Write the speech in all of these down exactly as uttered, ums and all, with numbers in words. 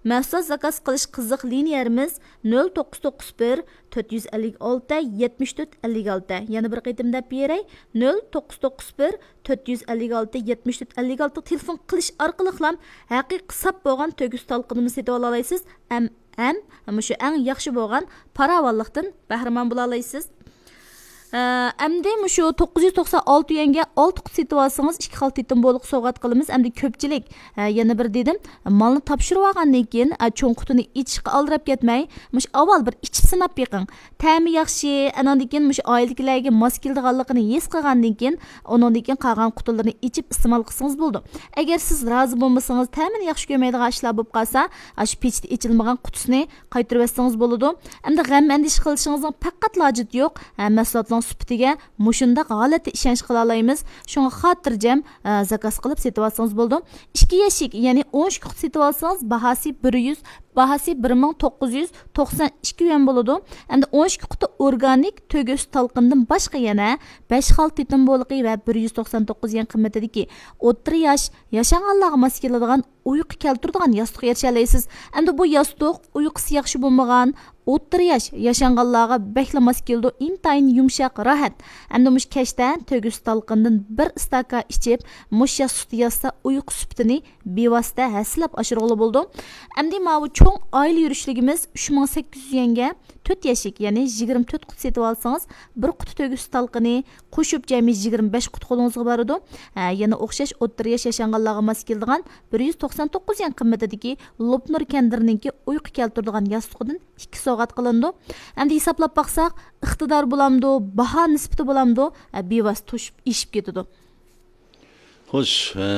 Mahsulot zakaz qilish qiziq liniyamiz nol to'qqiz to'qqiz bir to'rt yuz ellik olti yetmish to'rt ellik olti. Yana bir qitim deb beray. nol to'qqiz to'qqiz bir to'rt yuz ellik olti yetmish to'rt ellik olti telefon qilish orqali ham haqiqiy hisob bo'lgan to'g'iz talqinimizni setib ola olasiz. Am am mana shu eng yaxshi bo'lgan paravallikdan bahramon bo'la olasiz. Әмді мүші to'qqiz yuz to'qson olti yenge olti qut setib olsangiz ikki xil tetim bo'liq sovg'at qilamiz. Әмді ko'pchilik yana bir dedim, malni topshirib olgandan keyin cho'ng qutini ichishga aldirab ketmay, mush avval bir ichib sinab beqing. Ta'mi yaxshi, anandan keyin mush oilalarga mos keladiganligini his qilgandan keyin, undan keyin qolgan qutilarni ichib iste'mol qilsangiz bo'ldi. Agar siz rozi bo'lmasangiz, ta'mini yaxshi ko'rmaydigan ishlar bo'lib qolsa, shu pechda ichilmagan qutisini qaytarib olsangiz bo'ladi. Әмді g'am andish qilishingizning faqat lojit yo'q. Mahsulotlar süpütiga mushundaq holatda ishonch qila olamiz. Shunga xotirjam zakaz qilib setib olsangiz bo'ldi. ikki yashik, ya'ni o'n ikki qut setib olsangiz bahasi bir yuz, bahasi bir ming to'qqiz yuz to'qson ikki yuan bo'ladi. Endi o'n ikki quti organik to'g'uz talqindan boshqa yana besh xil tetim bo'liqi va bir yuz to'qson to'qqiz yuan qimmatidagi o'ttir yosh yashanganlarga mos keladigan uyqu keltiradigan yostiq erishalaysiz. Endi bu yostiq uyqusi yaxshi bo'lmagan o'ttir yosh yashanganlarga bekla mos keldi, intayin yumshoq, rahat. Endi mush kechda to'g'iz talqindan bir staka ichib, mush yosh sut yasa uyqu sutini bevosita haslab oshirg'ili bo'ldi. Endi ma bu cho'ng oila yurishligimiz uch ming sakkiz yuz yanga to'rt yashik, ya'ni yigirma to'rt qut setib olsangiz, bir quti to'g'iz talqini qo'shib jami yigirma besh qut qo'lingizga boradi. Yana o'xshash o'ttir yosh yashanganlarga mos keladigan bir yuz to'qson to'qqiz yuan qimmatidagi Lopnur kendirininki uyqu keltiradigan yostiqdan ikki soat qilindi. Endi hisoblab baqsaq, iqtidor bo'lamdi, baho nisbati bo'lamdi, bevos to'shib ishib ketadi. Xo'sh,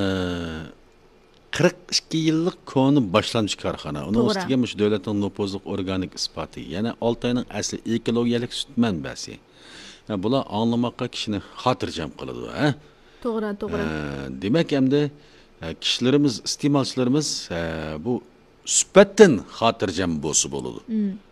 qirq ikki yillik koni boshlamchi korxona. Uning ustiga mush davlatning nopozliq organik isboti, yana olti oyning asli ekologiyalik sut manbasi. Bular anglamoqqa kishini xotirjam qiladi, ha? To'g'ri, to'g'ri. Demak, endi kishilarimiz, iste'molchilarimiz bu sifatdan xotirjam bo'lsa bo'ladi.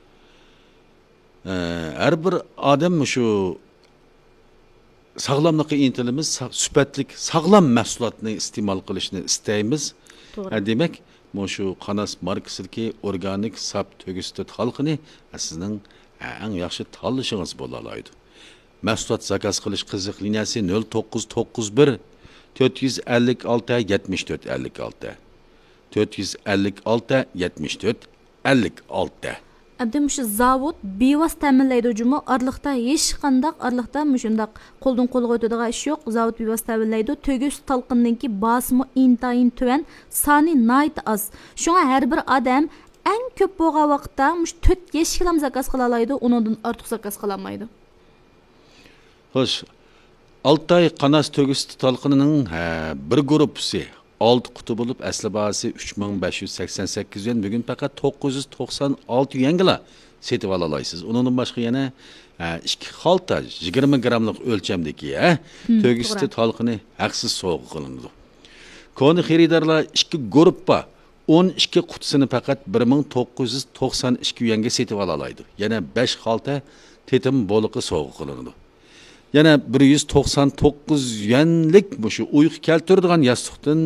Har bir odam shu sog'lomlikqa intilimiz, sifatlik, sog'lom mahsulotni iste'mol qilishni istaymiz. Demak, shu Qanas markasidagi organik sap to'g'iz xalqini sizning eng yaxshi tanlashingiz bo'la oladi. Mahsulot zakaz qilish qiziq liniyasi nol to'qqiz to'qqiz bir to'rt yuz ellik olti yetmish to'rt ellik olti to'rt yuz ellik olti yetmish to'rt ellik olti. Әбді мүші завод бейвас тәмінлейді жүмі, арлықта еш қандақ, арлықта мүшіндақ қолдың қолға өтедіға іш жоқ, завод бейвас тәмінлейді. Төгіз талқынның ки басымы интайын түвен, саны найт аз. Шуңа әр бір адам ән көп болға вақытта мүш төт еш қылам заказ қылалайды, оныңдың артық заказ қыламайды. Хош, Altay Qanas tөгіз talqınının bir grupsi olti quti bo'lib, asli bahasi uch ming besh yuz sakson sakkiz yuan, bugun faqat to'qqiz yuz to'qson olti yuanga setib ola olasiz. Undan boshqa yana ikki xalta yigirma grammlik o'lchamdagi tөгіз talqini haqsiz sovg'a qilindi. Koni xaridorlar ikki guruhga o'n ikki qutisini faqat bir ming to'qqiz yuz to'qson ikki yuanga setib ola oladi. Yana besh xalta tetim bo'liqi sovg'a qilindi. Yana bir yuz to'qson to'qqiz yuanlik shu uyqu keltiradigan yostiqdan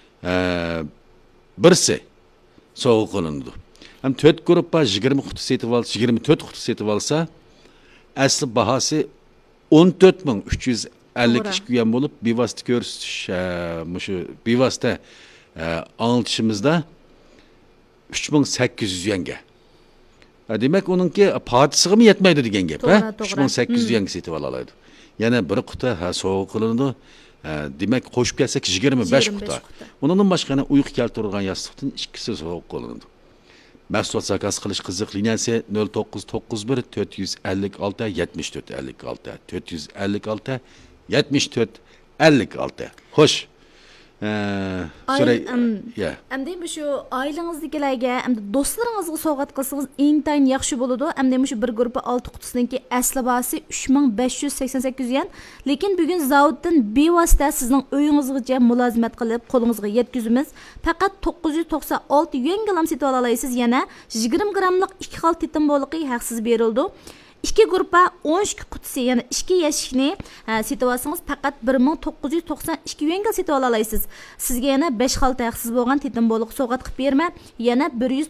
birsi sovg'a qilindi. Ham to'rt guruhga yigirma quti setib olsa, yigirma to'rt quti setib olsa, asli bahasi o'n to'rt ming uch yuz ellik ikki yuan bo'lib, bevosita ko'rsatish, shu bevosita anglitishimizda uch ming sakkiz yuz yuanga. Demak, uningki partisiga mi yetmaydi degan gap, ha? uch ming sakkiz yuz yuanga setib ola oladi. Yana bir quti sovg'a qilindi. Demak, qo'shib kelsak yigirma besh quti. Undan boshqa uyqu keltiradigan yostiqdan ikkisi sovg'a qilindi. Mahsulot zakaz qilish qiziq liniyasi nol to'qqiz to'qqiz bir to'rt yuz ellik olti yetmish to'rt ellik olti to'rt yuz ellik olti yetmish to'rt ellik olti. Xo'sh. Әмді мүші айлыңыздікілерге, әмді достарыңызға соғат қылсыңыз еңтайын яқшы болуды. Әмді мүші бір группа алты құтысының ки әслі басы үч мing besh yuz sakson sakkiz yuan. Лекен бүгін заводтың бейвасыта сіздің өйіңізге же мұлазимет қылып, қолыңызға еткізіміз. Пәқат то'qqiz yuz to'qson olti yuan ғалам сетіп алалайсыз. Яна yigirma grammlik ikki xal tetim bo'liqi haqsiz berildi. İki grupa o'n ikki qutisi, yani ikki yashikni setib olsangiz faqat bir ming to'qqiz yuz to'qson ikki yuanga setib ola olasiz. Sizga yana besh xalta haqsiz bo'lgan tetim bo'liq sovg'at qilib berma, yana bir yuz